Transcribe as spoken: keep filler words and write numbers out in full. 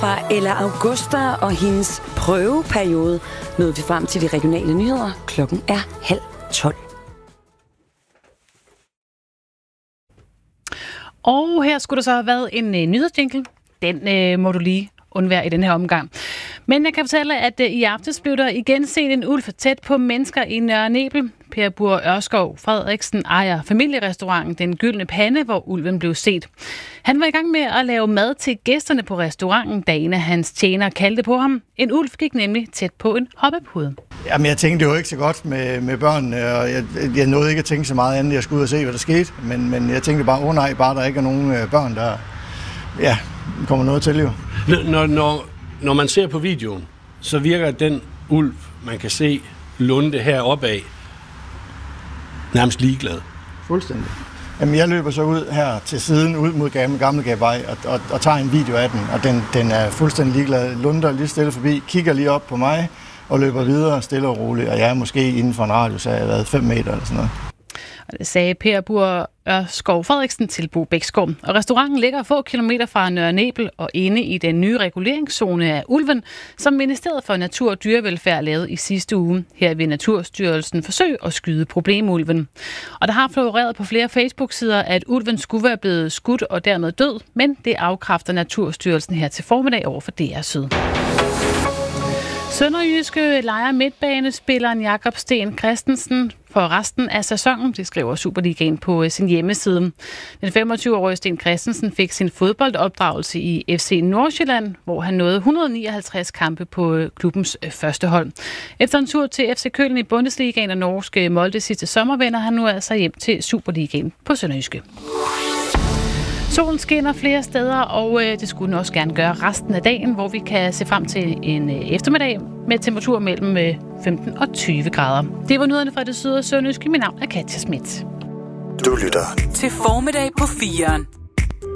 Fra Ella Augusta og hendes prøveperiode nåede vi frem til de regionale nyheder. Klokken er halv tolv. Og her skulle der så have været en uh, nyhedsjingle. Den øh, må du lige undvære i den her omgang. Men jeg kan fortælle, at øh, i aftes blev der igen set en ulv tæt på mennesker i Nørre Nebel. Per Bur Ørskov Frederiksen ejer familierestauranten Den Gyldne Pande, hvor ulven blev set. Han var i gang med at lave mad til gæsterne på restauranten, da en af hans tjenere kaldte på ham. En ulv gik nemlig tæt på en hoppepude. Jamen, jeg tænkte jo ikke så godt med, med børnene, og jeg, jeg nåede ikke at tænke så meget andet, jeg skulle ud og se, hvad der skete. Men, men jeg tænkte bare, åh oh, nej, bare der ikke er nogen børn, der ja, kommer noget til jo. Når, når, når man ser på videoen, så virker den ulv, man kan se lunde heroppe af, nærmest ligeglad. Fuldstændig. Jamen, jeg løber så ud her til siden, ud mod Gamle, Gamlegabvej, og, og, og tager en video af den, og den, den er fuldstændig ligeglad. Lunder lige stille forbi, kigger lige op på mig, og løber videre stille og roligt, og jeg er måske inden for en radius af, jeg har været fem meter eller sådan noget. Og det sagde Per Bur Ørskov Frederiksen til Bo Bækskov. Og restauranten ligger få kilometer fra Nørre Nebel og inde i den nye reguleringszone af ulven, som Ministeriet for Natur og Dyrevelfærd lavede i sidste uge. Her vil Naturstyrelsen forsøge at skyde problemulven. Og der har floreret på flere Facebook-sider, at ulven skulle være blevet skudt og dermed død, men det afkræfter Naturstyrelsen her til formiddag over for D R Syd. Sønderjyske lejer midtbanespilleren Jakob Sten Christensen for resten af sæsonen, det skriver Superligaen på sin hjemmeside. Den femogtyve-årige Sten Christensen fik sin fodboldopdragelse i F C Nordsjælland, hvor han nåede et hundrede og nioghalvtreds kampe på klubbens første hold. Efter en tur til F C Köln i Bundesligaen og norske Molde sidste sommer, vender han nu altså hjem til Superligaen på sønderjyske. Solen skinner flere steder, og øh, det skulle den også gerne gøre resten af dagen, hvor vi kan se frem til en øh, eftermiddag med temperatur mellem øh, femten og tyve grader. Det var nyhederne fra det syd- og sønderjyske. Mit navn er Katja Schmidt. Du lytter til Formiddag på firen.